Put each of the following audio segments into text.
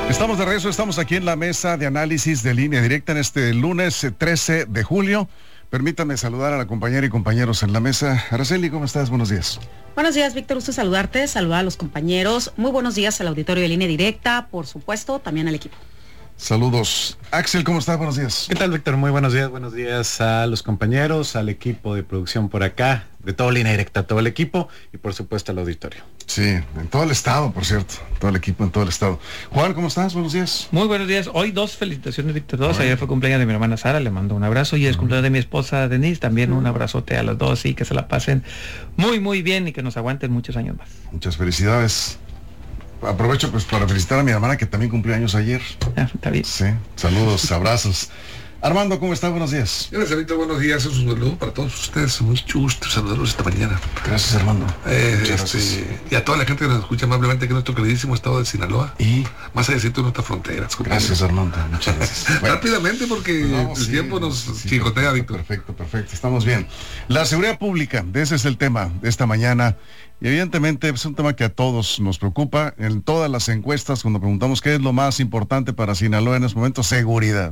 Estamos de regreso, estamos aquí en la mesa de análisis de Línea Directa en este lunes 13 de julio. Permítame saludar a la compañera y compañeros en la mesa. Araceli, ¿cómo estás? Buenos días. Buenos días, Víctor, gusto saludarte, saludar a los compañeros. Muy buenos días al auditorio de Línea Directa, por supuesto, también al equipo. Saludos. Axel, ¿cómo estás? Buenos días. ¿Qué tal, Víctor? Muy buenos días a los compañeros, al equipo de producción por acá, de todo Línea Directa, todo el equipo y por supuesto al auditorio. Sí, en todo el estado, por cierto, todo el equipo en todo el estado. Juan, ¿cómo estás? Buenos días. Muy buenos días. Hoy dos felicitaciones, Víctor. Ayer fue cumpleaños de mi hermana Sara, le mando un abrazo, y es cumpleaños de mi esposa Denise, también un abrazote a las dos, y que se la pasen muy bien y que nos aguanten muchos años más. Muchas felicidades. Aprovecho pues para felicitar a mi hermana que también cumplió años ayer. Está bien. Sí, saludos, abrazos. Armando, ¿cómo está? Buenos días. Gracias, Víctor, buenos días. Es un saludo para todos ustedes. Mucho gusto saludarlos esta mañana. Gracias, Armando. Gracias. Y a toda la gente que nos escucha amablemente aquí en nuestro queridísimo estado de Sinaloa. Y más allá de nuestras fronteras. Gracias, Armando. Muchas gracias. Bueno, rápidamente, porque el tiempo nos chicotea, Víctor. Perfecto. Estamos bien. La seguridad pública, ese es el tema de esta mañana. Y evidentemente es un tema que a todos nos preocupa. En todas las encuestas, cuando preguntamos qué es lo más importante para Sinaloa en este momento, seguridad.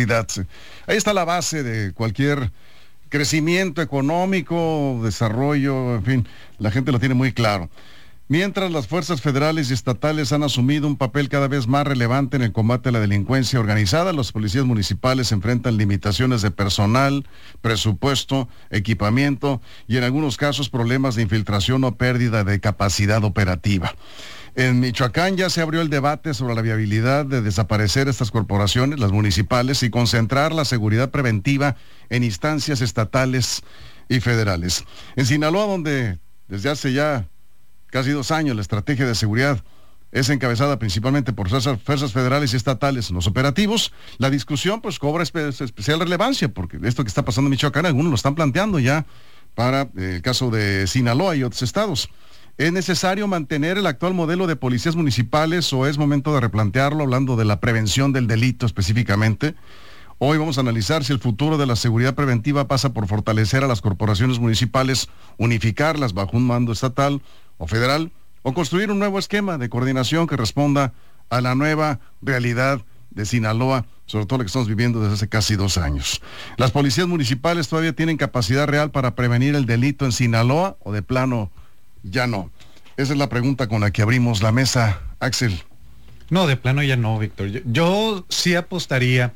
Ahí está la base de cualquier crecimiento económico, desarrollo, en fin, la gente lo tiene muy claro. Mientras las fuerzas federales y estatales han asumido un papel cada vez más relevante en el combate a la delincuencia organizada, los policías municipales enfrentan limitaciones de personal, presupuesto, equipamiento y en algunos casos problemas de infiltración o pérdida de capacidad operativa. En Michoacán ya se abrió el debate sobre la viabilidad de desaparecer estas corporaciones, las municipales, y concentrar la seguridad preventiva en instancias estatales y federales. En Sinaloa, donde desde hace ya casi 2 años la estrategia de seguridad es encabezada principalmente por fuerzas federales y estatales en los operativos, la discusión pues cobra especial relevancia, porque esto que está pasando en Michoacán, algunos lo están planteando ya para el caso de Sinaloa y otros estados. ¿Es necesario mantener el actual modelo de policías municipales o es momento de replantearlo, hablando de la prevención del delito específicamente? Hoy vamos a analizar si el futuro de la seguridad preventiva pasa por fortalecer a las corporaciones municipales, unificarlas bajo un mando estatal o federal, o construir un nuevo esquema de coordinación que responda a la nueva realidad de Sinaloa, sobre todo lo que estamos viviendo desde hace casi 2 años. ¿Las policías municipales todavía tienen capacidad real para prevenir el delito en Sinaloa o de plano ya no? Esa es la pregunta con la que abrimos la mesa. Axel. No, de plano ya no, Víctor. Yo sí apostaría,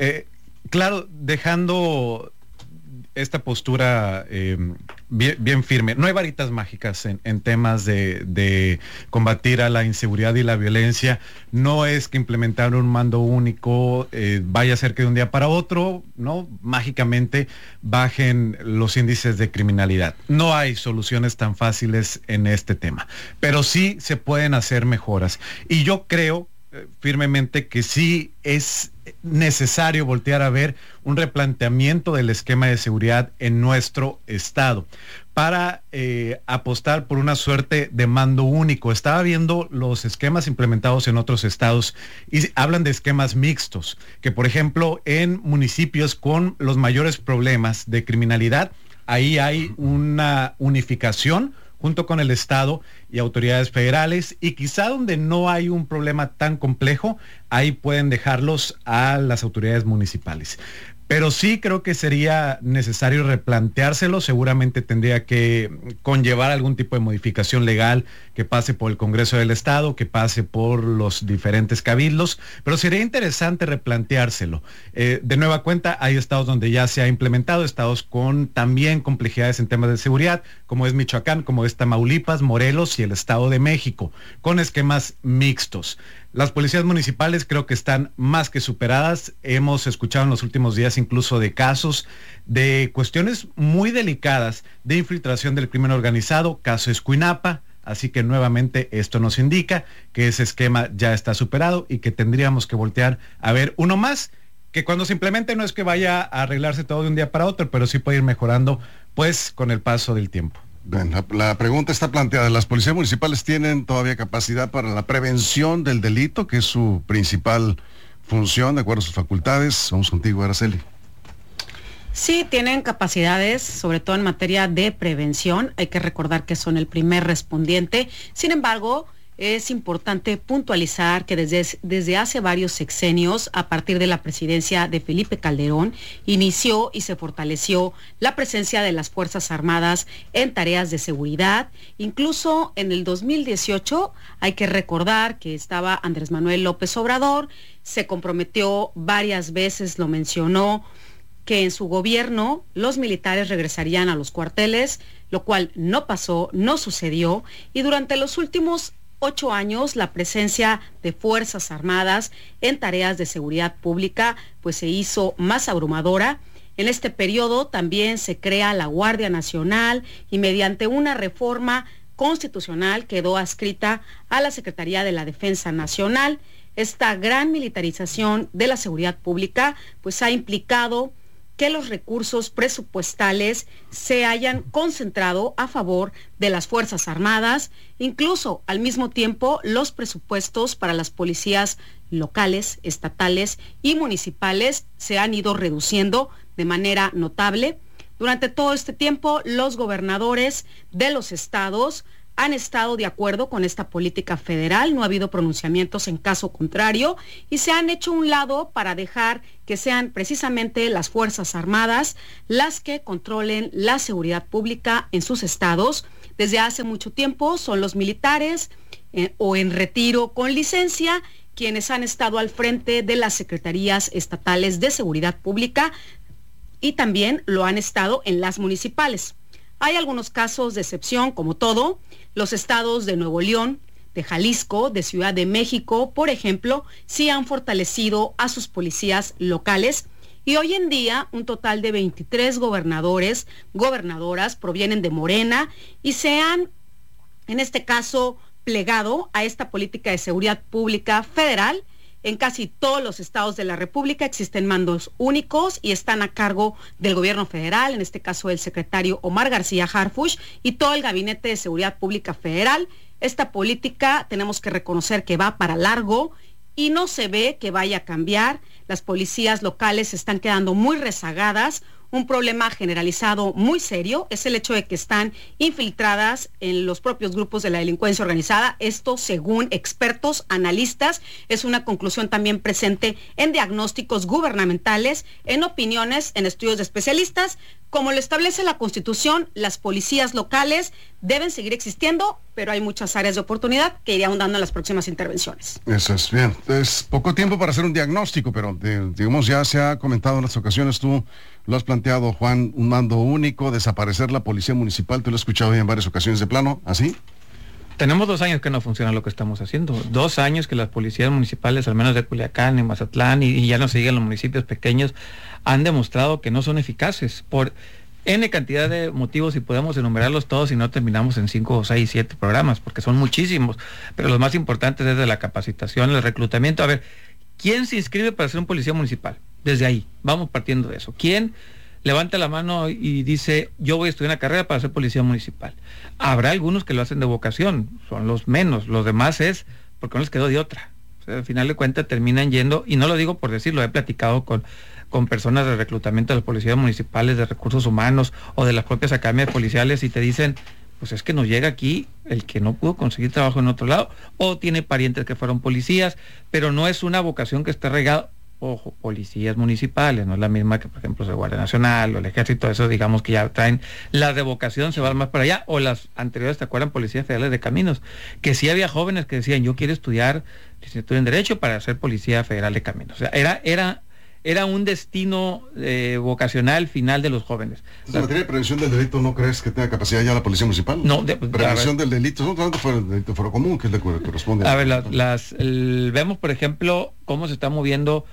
claro, dejando esta postura bien firme. No hay varitas mágicas en temas de combatir a la inseguridad y la violencia. No es que implementar un mando único vaya a ser que de un día para otro, ¿no?, mágicamente bajen los índices de criminalidad. No hay soluciones tan fáciles en este tema, pero sí se pueden hacer mejoras. Y yo creo firmemente que sí es necesario voltear a ver un replanteamiento del esquema de seguridad en nuestro estado para apostar por una suerte de mando único. Estaba viendo los esquemas implementados en otros estados y hablan de esquemas mixtos, que por ejemplo en municipios con los mayores problemas de criminalidad, ahí hay una unificación junto con el Estado y autoridades federales, y quizá donde no hay un problema tan complejo, ahí pueden dejarlos a las autoridades municipales. Pero sí creo que sería necesario replanteárselo. Seguramente tendría que conllevar algún tipo de modificación legal que pase por el Congreso del Estado, que pase por los diferentes cabildos, pero sería interesante replanteárselo. De nueva cuenta, hay estados donde ya se ha implementado, estados con también complejidades en temas de seguridad, como es Michoacán, como es Tamaulipas, Morelos y el Estado de México, con esquemas mixtos. Las policías municipales creo que están más que superadas. Hemos escuchado en los últimos días incluso de casos de cuestiones muy delicadas de infiltración del crimen organizado, caso Escuinapa. Así que nuevamente esto nos indica que ese esquema ya está superado y que tendríamos que voltear a ver uno más, que cuando se implemente no es que vaya a arreglarse todo de un día para otro, pero sí puede ir mejorando pues con el paso del tiempo. Bueno, la pregunta está planteada. ¿Las policías municipales tienen todavía capacidad para la prevención del delito, que es su principal función, de acuerdo a sus facultades? Vamos contigo, Araceli. Sí, tienen capacidades, sobre todo en materia de prevención. Hay que recordar que son el primer respondiente. Sin embargo, es importante puntualizar que desde hace varios sexenios, a partir de la presidencia de Felipe Calderón, inició y se fortaleció la presencia de las Fuerzas Armadas en tareas de seguridad. Incluso en el 2018 hay que recordar que estaba Andrés Manuel López Obrador, se comprometió varias veces, lo mencionó, que en su gobierno los militares regresarían a los cuarteles, lo cual no pasó, no sucedió, y durante los últimos 8 años la presencia de Fuerzas Armadas en tareas de seguridad pública pues se hizo más abrumadora. En este periodo también se crea la Guardia Nacional y mediante una reforma constitucional quedó adscrita a la Secretaría de la Defensa Nacional. Esta gran militarización de la seguridad pública pues ha implicado que los recursos presupuestales se hayan concentrado a favor de las Fuerzas Armadas. Incluso al mismo tiempo los presupuestos para las policías locales, estatales y municipales se han ido reduciendo de manera notable. Durante todo este tiempo los gobernadores de los estados han estado de acuerdo con esta política federal, no ha habido pronunciamientos en caso contrario y se han hecho a un lado para dejar que sean precisamente las Fuerzas Armadas las que controlen la seguridad pública en sus estados. Desde hace mucho tiempo son los militares o en retiro con licencia quienes han estado al frente de las secretarías estatales de seguridad pública y también lo han estado en las municipales. Hay algunos casos de excepción, como todo. Los estados de Nuevo León, de Jalisco, de Ciudad de México, por ejemplo, sí han fortalecido a sus policías locales y hoy en día un total de 23 gobernadores, gobernadoras provienen de Morena y se han, en este caso, plegado a esta política de seguridad pública federal. En casi todos los estados de la República existen mandos únicos y están a cargo del gobierno federal, en este caso el secretario Omar García Harfuch y todo el Gabinete de Seguridad Pública Federal. Esta política tenemos que reconocer que va para largo y no se ve que vaya a cambiar. Las policías locales se están quedando muy rezagadas. Un problema generalizado muy serio es el hecho de que están infiltradas en los propios grupos de la delincuencia organizada. Esto, según expertos, analistas, es una conclusión también presente en diagnósticos gubernamentales, en opiniones, en estudios de especialistas. Como lo establece la Constitución, las policías locales deben seguir existiendo, pero hay muchas áreas de oportunidad que iré ahondando en las próximas intervenciones. Eso es bien. Es poco tiempo para hacer un diagnóstico, pero digamos ya se ha comentado en las ocasiones, tú lo has planteado, Juan, un mando único, desaparecer la policía municipal, tú lo has escuchado en varias ocasiones de plano, ¿así? Tenemos 2 años que no funciona lo que estamos haciendo. 2 años que las policías municipales, al menos de Culiacán, en Mazatlán y ya no se digan los municipios pequeños, han demostrado que no son eficaces por N cantidad de motivos y podemos enumerarlos todos y no terminamos en 5 o 6, 7 programas, porque son muchísimos. Pero los más importantes es de la capacitación, el reclutamiento. A ver, ¿quién se inscribe para ser un policía municipal? Desde ahí, vamos partiendo de eso. ¿Quién levanta la mano y dice, yo voy a estudiar una carrera para ser policía municipal? Habrá algunos que lo hacen de vocación, son los menos, los demás es porque no les quedó de otra. O sea, al final de cuentas terminan yendo, y no lo digo por decirlo, he platicado con personas de reclutamiento de las policías municipales, de recursos humanos o de las propias academias policiales y te dicen, pues es que nos llega aquí el que no pudo conseguir trabajo en otro lado o tiene parientes que fueron policías, pero no es una vocación que esté regada. Ojo, policías municipales, no es la misma que por ejemplo el Guardia Nacional o el Ejército, eso digamos que ya traen las de vocación, se van más para allá, o las anteriores, ¿te acuerdan? Policías Federales de Caminos, que sí había jóvenes que decían, yo quiero estudiar licenciatura en Derecho para ser Policía Federal de Caminos. O sea, era un destino vocacional final de los jóvenes. Entonces, en materia de prevención del delito, ¿no crees que tenga capacidad ya la policía municipal? No, prevención del delito, no tanto fuera el delito fuero común, que es lo que corresponde. A ver, vemos por ejemplo cómo se está moviendo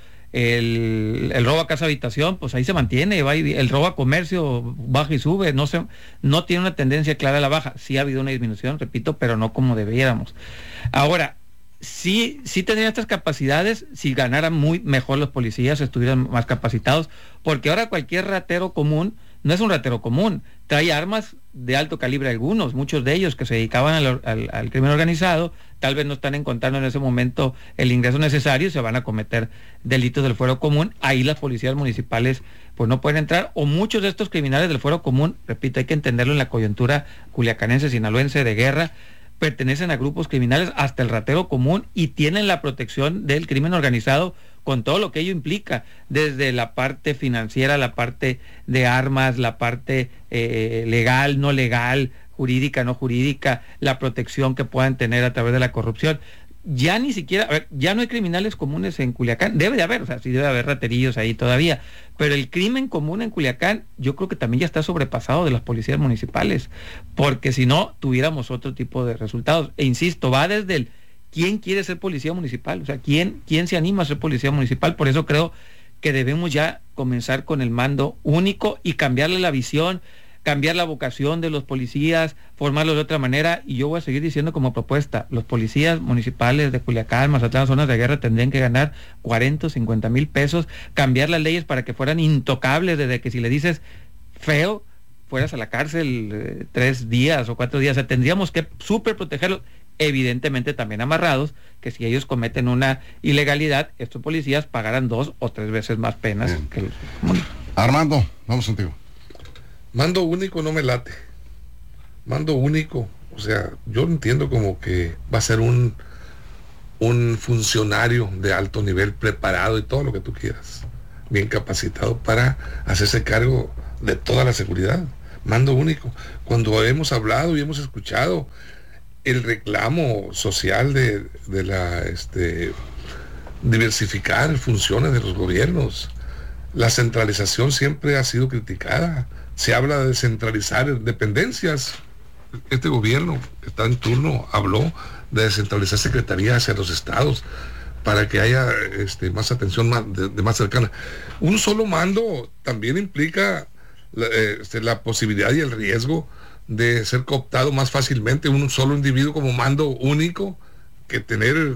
el robo a casa habitación, pues ahí se mantiene, va, y el robo a comercio baja y sube, no tiene una tendencia clara a la baja. Sí ha habido una disminución, repito, pero no como debiéramos. Ahora, sí tendrían estas capacidades si ganaran muy mejor los policías, estuvieran más capacitados, porque ahora cualquier ratero común no es un ratero común, trae armas de alto calibre algunos, muchos de ellos que se dedicaban al crimen organizado, tal vez no están encontrando en ese momento el ingreso necesario y se van a cometer delitos del fuero común. Ahí las policías municipales pues no pueden entrar, o muchos de estos criminales del fuero común, repito, hay que entenderlo en la coyuntura culiacanense, sinaloense, de guerra, pertenecen a grupos criminales, hasta el ratero común, y tienen la protección del crimen organizado con todo lo que ello implica, desde la parte financiera, la parte de armas, la parte legal, no legal, jurídica, no jurídica, la protección que puedan tener a través de la corrupción. Ya ni siquiera, a ver, ya no hay criminales comunes en Culiacán, debe de haber, o sea, sí debe haber raterillos ahí todavía, pero el crimen común en Culiacán yo creo que también ya está sobrepasado de las policías municipales, porque si no tuviéramos otro tipo de resultados, e insisto, va desde el quién quiere ser policía municipal, o sea, quién se anima a ser policía municipal. Por eso creo que debemos ya comenzar con el mando único y cambiarle la visión, cambiar la vocación de los policías, formarlos de otra manera. Y yo voy a seguir diciendo como propuesta, los policías municipales de Culiacán, Mazatlán, zonas de guerra, tendrían que ganar 40 o 50 mil pesos, cambiar las leyes para que fueran intocables, desde que si le dices feo, fueras a la cárcel 3 días o 4 días. O sea, tendríamos que súper protegerlos, evidentemente también amarrados, que si ellos cometen una ilegalidad, estos policías pagarán 2 o 3 veces más penas que los... Armando, vamos contigo. Mando único no me late. Mando único, o sea, yo entiendo como que va a ser un funcionario de alto nivel, preparado y todo lo que tú quieras, bien capacitado para hacerse cargo de toda la seguridad. Mando único. Cuando hemos hablado y hemos escuchado el reclamo social de la diversificar funciones de los gobiernos, la centralización siempre ha sido criticada. Se habla de descentralizar dependencias. Este gobierno que está en turno habló de descentralizar secretarías hacia los estados para que haya más atención de más cercana. Un solo mando también implica la posibilidad y el riesgo de ser cooptado más fácilmente un solo individuo como mando único, que tener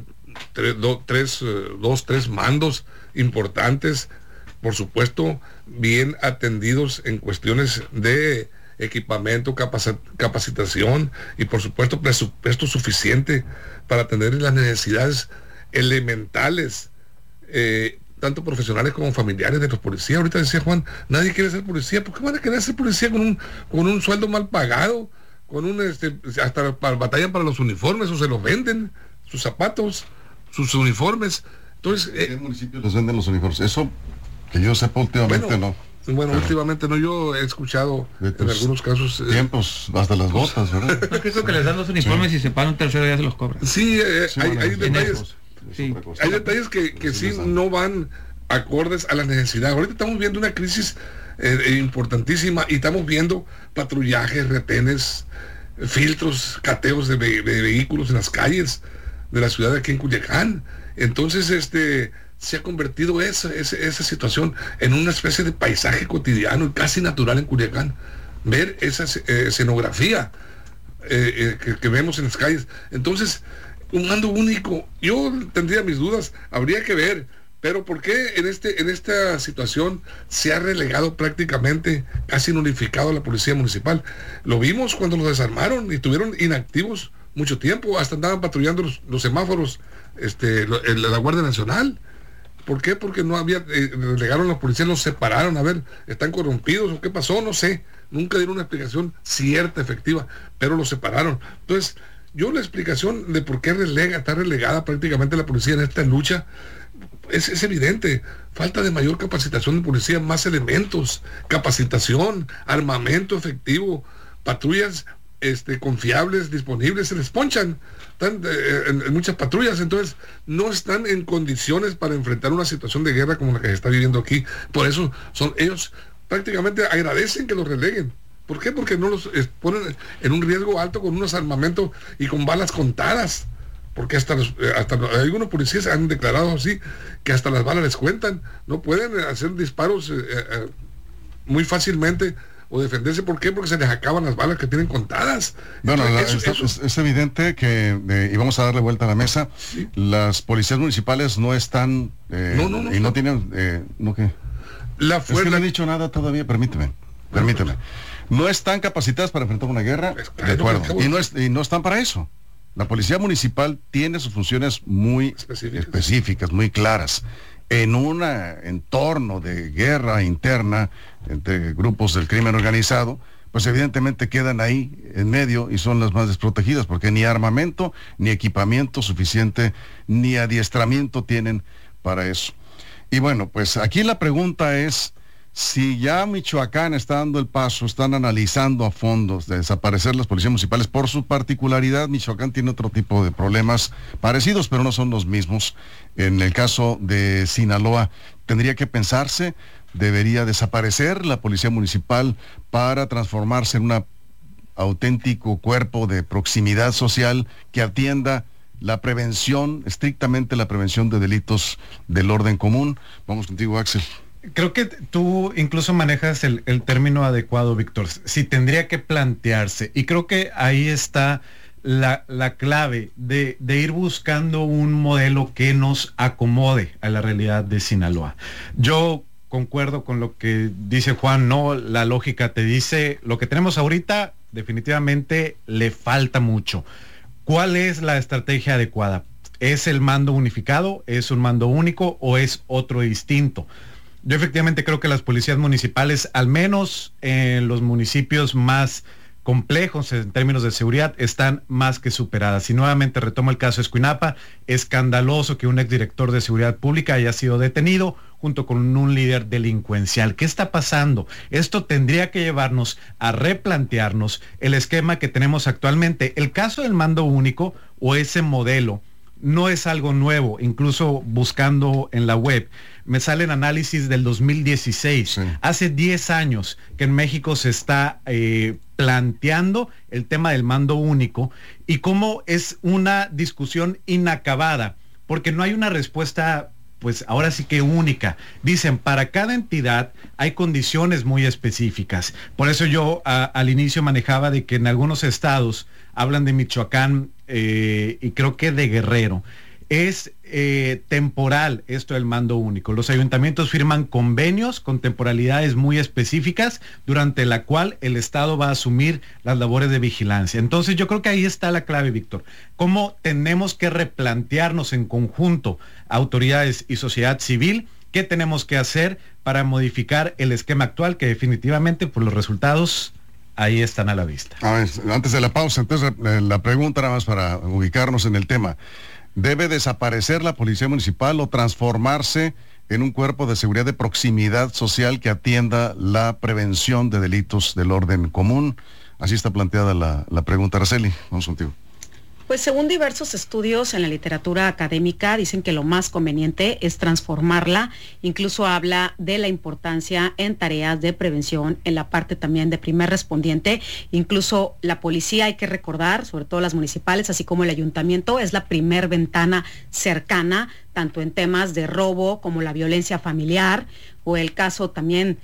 tres mandos importantes, por supuesto bien atendidos en cuestiones de equipamiento, capacitación y por supuesto presupuesto suficiente para atender las necesidades elementales, tanto profesionales como familiares de los policías. Ahorita decía Juan, nadie quiere ser policía. ¿Por qué van a querer ser policía con un sueldo mal pagado? Hasta batallan para los uniformes, o se los venden, sus zapatos, sus uniformes. Entonces, ¿qué municipios les venden los uniformes? Eso que yo sepa últimamente no. Bueno, últimamente no, yo he escuchado en algunos casos... tiempos, hasta las botas, ¿verdad? Porque eso que les dan los uniformes y se pagan un tercero ya se los cobran. Sí, hay detalles. Sí. Hay detalles que sí no van acordes a la necesidad. Ahorita estamos viendo una crisis importantísima y estamos viendo patrullajes, retenes, filtros, cateos de vehículos en las calles de la ciudad de aquí en Culiacán. Entonces, se ha convertido esa situación en una especie de paisaje cotidiano y casi natural en Culiacán. Ver esa escenografía que vemos en las calles. Entonces, un mando único, yo tendría mis dudas, habría que ver, pero ¿por qué en esta situación se ha relegado prácticamente, casi nulificado a la policía municipal? Lo vimos cuando los desarmaron y estuvieron inactivos mucho tiempo, hasta andaban patrullando los semáforos, la Guardia Nacional. ¿Por qué? Porque no había, relegaron a los policías, los separaron, a ver, ¿están corrompidos o qué pasó? No sé, nunca dieron una explicación cierta, efectiva, pero los separaron. Entonces, yo la explicación de por qué está relegada prácticamente la policía en esta lucha es evidente. Falta de mayor capacitación de policía, más elementos, capacitación, armamento efectivo, patrullas confiables, disponibles, se les ponchan, están en muchas patrullas, entonces no están en condiciones para enfrentar una situación de guerra como la que se está viviendo aquí. Por eso ellos prácticamente agradecen que los releguen. ¿Por qué? Porque no los ponen en un riesgo alto con unos armamentos y con balas contadas. Porque hasta algunos policías han declarado así, que hasta las balas les cuentan. No pueden hacer disparos muy fácilmente o defenderse. ¿Por qué? Porque se les acaban las balas que tienen contadas. Bueno, es evidente que, y vamos a darle vuelta a la mesa, sí. Las policías municipales no están, no tienen, la fuerza... Es que no he dicho nada todavía, permíteme. No están capacitadas para enfrentar una guerra, de acuerdo, y no están para eso. La policía municipal tiene sus funciones muy específicas, muy claras. En un entorno de guerra interna entre grupos del crimen organizado, pues evidentemente quedan ahí en medio y son las más desprotegidas, porque ni armamento, ni equipamiento suficiente, ni adiestramiento tienen para eso. Y bueno, pues aquí la pregunta es, si ya Michoacán está dando el paso, están analizando a fondo de desaparecer las policías municipales por su particularidad, Michoacán tiene otro tipo de problemas parecidos, pero no son los mismos. En el caso de Sinaloa, tendría que pensarse, debería desaparecer la policía municipal para transformarse en un auténtico cuerpo de proximidad social que atienda la prevención, estrictamente la prevención de delitos del orden común. Vamos contigo, Axel. Creo que tú incluso manejas el término adecuado, Víctor. Si tendría que plantearse, y creo que ahí está la clave de ir buscando un modelo que nos acomode a la realidad de Sinaloa. Yo concuerdo con lo que dice Juan, no, la lógica te dice, lo que tenemos ahorita definitivamente le falta mucho. ¿Cuál es la estrategia adecuada? ¿Es el mando unificado? ¿Es un mando único? ¿O es otro distinto? Yo efectivamente creo que las policías municipales, al menos en los municipios más complejos en términos de seguridad, están más que superadas. Y nuevamente retomo el caso de Escuinapa, escandaloso que un exdirector de seguridad pública haya sido detenido junto con un líder delincuencial. ¿Qué está pasando? Esto tendría que llevarnos a replantearnos el esquema que tenemos actualmente. El caso del mando único o ese modelo no es algo nuevo, incluso buscando en la web. Me salen análisis del 2016. Sí. Hace 10 años que en México se está planteando el tema del mando único y cómo es una discusión inacabada, porque no hay una respuesta, pues ahora sí que única. Dicen, para cada entidad hay condiciones muy específicas. Por eso yo al inicio manejaba de que en algunos estados hablan de Michoacán y creo que de Guerrero. Es temporal esto del mando único. Los ayuntamientos firman convenios con temporalidades muy específicas durante la cual el Estado va a asumir las labores de vigilancia. Entonces yo creo que ahí está la clave, Víctor. Cómo tenemos que replantearnos en conjunto, autoridades y sociedad civil, qué tenemos que hacer para modificar el esquema actual, que definitivamente por los resultados ahí están a la vista. A ver, antes de la pausa, entonces la pregunta nada más para ubicarnos en el tema. ¿Debe desaparecer la policía municipal o transformarse en un cuerpo de seguridad de proximidad social que atienda la prevención de delitos del orden común? Así está planteada la pregunta. Araceli, vamos contigo. Pues según diversos estudios en la literatura académica, dicen que lo más conveniente es transformarla. Incluso habla de la importancia en tareas de prevención, en la parte también de primer respondiente. Incluso la policía, hay que recordar, sobre todo las municipales, así como el ayuntamiento, es la primer ventana cercana, tanto en temas de robo como la violencia familiar, o el caso también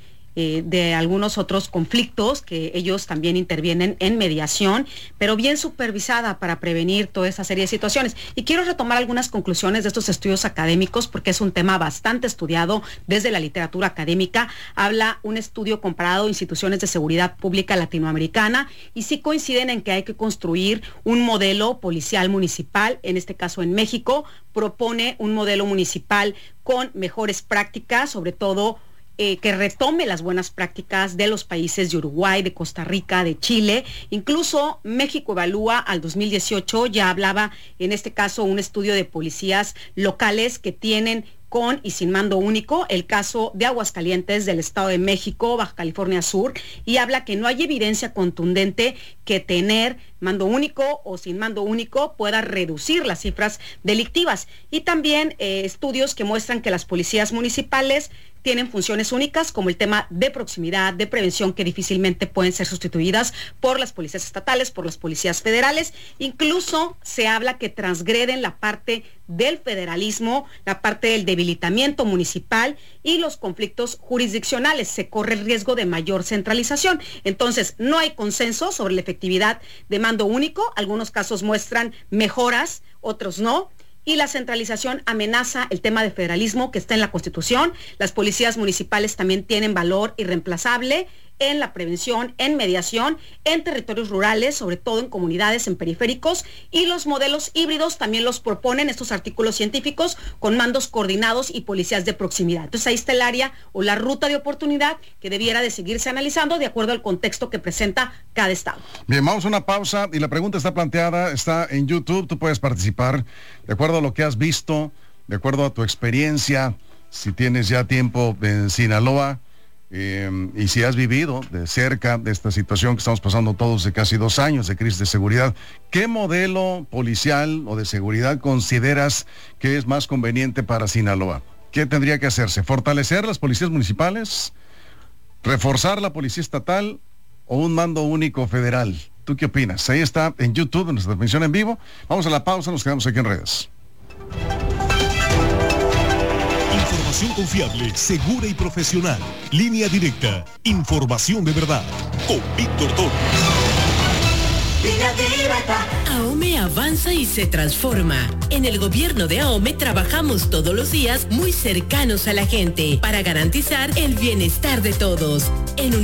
de algunos otros conflictos que ellos también intervienen en mediación, pero bien supervisada para prevenir toda esa serie de situaciones. Y quiero retomar algunas conclusiones de estos estudios académicos porque es un tema bastante estudiado desde la literatura académica. Habla un estudio comparado a instituciones de seguridad pública latinoamericana y sí coinciden en que hay que construir un modelo policial municipal. En este caso en México propone un modelo municipal con mejores prácticas, sobre todo que retome las buenas prácticas de los países de Uruguay, de Costa Rica, de Chile. Incluso México Evalúa al 2018 ya hablaba, en este caso, un estudio de policías locales que tienen con y sin mando único, el caso de Aguascalientes, del Estado de México, Baja California Sur, y habla que no hay evidencia contundente que tener mando único o sin mando único pueda reducir las cifras delictivas. Y también estudios que muestran que las policías municipales tienen funciones únicas como el tema de proximidad, de prevención, que difícilmente pueden ser sustituidas por las policías estatales, por las policías federales. Incluso se habla que transgreden la parte del federalismo, la parte del debilitamiento municipal y los conflictos jurisdiccionales. Se corre el riesgo de mayor centralización. Entonces, no hay consenso sobre la efectividad de mando único. Algunos casos muestran mejoras, otros no. Y la centralización amenaza el tema de federalismo que está en la Constitución. Las policías municipales también tienen valor irreemplazable en la prevención, en mediación, en territorios rurales, sobre todo en comunidades, en periféricos, y los modelos híbridos también los proponen estos artículos científicos con mandos coordinados y policías de proximidad. Entonces ahí está el área o la ruta de oportunidad que debiera de seguirse analizando de acuerdo al contexto que presenta cada estado. Bien, vamos a una pausa y la pregunta está planteada, está en YouTube, tú puedes participar de acuerdo a lo que has visto, de acuerdo a tu experiencia, si tienes ya tiempo en Sinaloa y si has vivido de cerca de esta situación que estamos pasando todos de casi 2 años de crisis de seguridad. ¿Qué modelo policial o de seguridad consideras que es más conveniente para Sinaloa? ¿Qué tendría que hacerse? ¿Fortalecer las policías municipales? ¿Reforzar la policía estatal? ¿O un mando único federal? ¿Tú qué opinas? Ahí está en YouTube, en nuestra transmisión en vivo. Vamos a la pausa, nos quedamos aquí en redes. Información confiable, segura y profesional. Línea directa. Información de verdad. Con Víctor Torres. AOME avanza y se transforma. En el gobierno de AOME trabajamos todos los días muy cercanos a la gente para garantizar el bienestar de todos. En